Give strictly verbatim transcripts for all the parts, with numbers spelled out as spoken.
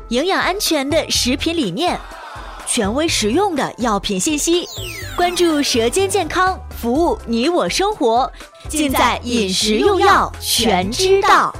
营养安全的食品理念，权威实用的药品信息，关注舌尖健康，服务你我生活，尽在饮食用药全知道。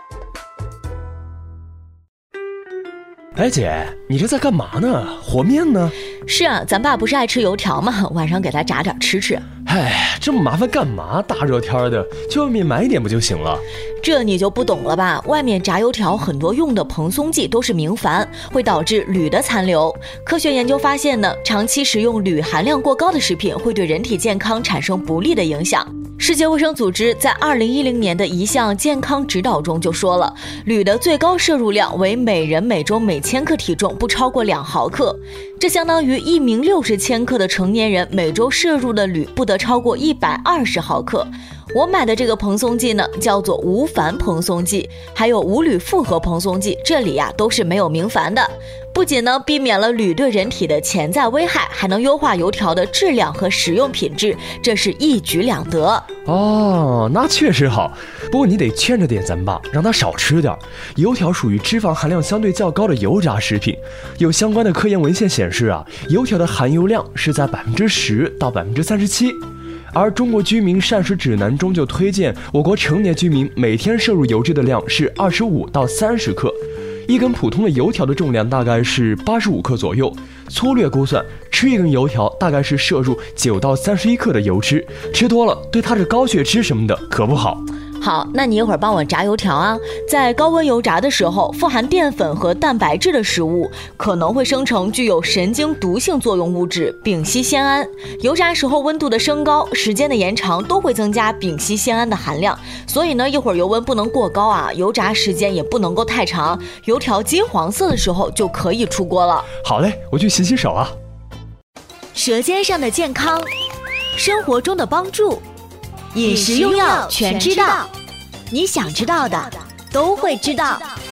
哎姐，你这在干嘛呢？和面呢？ 是啊，咱爸不是爱吃油条吗？晚上给他炸点吃吃。 哎，这么麻烦干嘛？大热天的，去外面买一点不就行了？ 这你就不懂了吧？外面炸油条很多用的蓬松剂都是明矾，会导致铝的残留。科学研究发现呢，长期食用铝含量过高的食品会对人体健康产生不利的影响。世界卫生组织在二零一零年的一项健康指导中就说了，铝的最高摄入量为每人每周每千克体重不超过两毫克，这相当于一名六十千克的成年人每周摄入的铝不得超过一百二十毫克。我买的这个蓬松剂呢，叫做无矾蓬松剂，还有无铝复合蓬松剂，这里呀、啊、都是没有明矾的。不仅呢避免了铝对人体的潜在危害，还能优化油条的质量和食用品质，这是一举两得。 哦，那确实好。不过你得劝着点咱爸，让他少吃点。油条属于脂肪含量相对较高的油炸食品，有相关的科研文献显示啊，油条的含油量是在百分之十到百分之三十七。而中国居民膳食指南中就推荐我国成年居民每天摄入油脂的量是二十五到三十克。一根普通的油条的重量大概是八十五克左右，粗略估算，吃一根油条大概是摄入九到三十一克的油脂，吃多了对他这高血脂什么的可不好。 好，那你一会儿帮我炸油条啊。在高温油炸的时候，富含淀粉和蛋白质的食物可能会生成具有神经毒性作用物质丙烯酰胺。油炸时候温度的升高、时间的延长都会增加丙烯酰胺的含量，所以呢，一会儿油温不能过高啊，油炸时间也不能够太长，油条金黄色的时候就可以出锅了。 好嘞，我去洗洗手啊。 舌尖上的健康，生活中的帮助，饮食用药全知道，你想知道的都会知道。